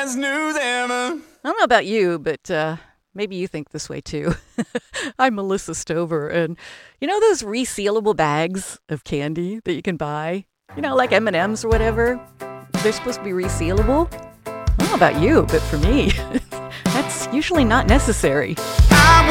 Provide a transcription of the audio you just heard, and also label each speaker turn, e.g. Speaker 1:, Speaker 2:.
Speaker 1: best news ever.
Speaker 2: I don't know about you, but maybe you think this way too. I'm Melissa Stover, and you know those resealable bags of candy that you can buy? You know, like M&Ms or whatever? They're supposed to be resealable. I don't know about you, but for me, that's usually not necessary.
Speaker 1: I